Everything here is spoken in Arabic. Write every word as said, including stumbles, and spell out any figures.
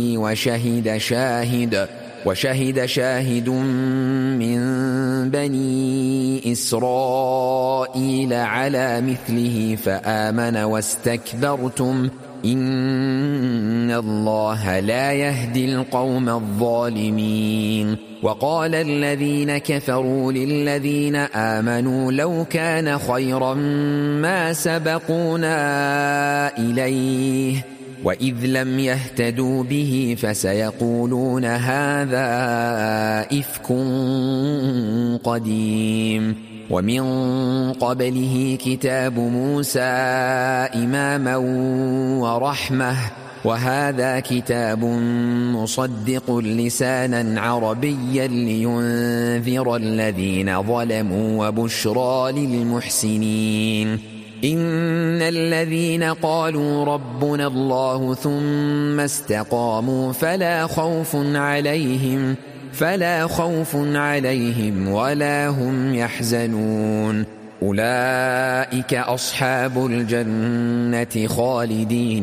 وشهد شاهد وشهد شاهد من بني إسرائيل على مثله فآمن واستكبرتم إن الله لا يهدي القوم الظالمين. وقال الذين كفروا للذين آمنوا لو كان خيرا ما سبقونا إليه وإذ لم يهتدوا به فسيقولون هذا إفك قديم. ومن قبله كتاب موسى إماما ورحمة وهذا كتاب مصدق لسانا عربيا لينذر الذين ظلموا وبشرى للمحسنين. إن الذين قالوا ربنا الله ثم استقاموا فلا خوف عليهم فلا خوف عليهم ولا هم يحزنون. أولئك أصحاب الجنة خالدين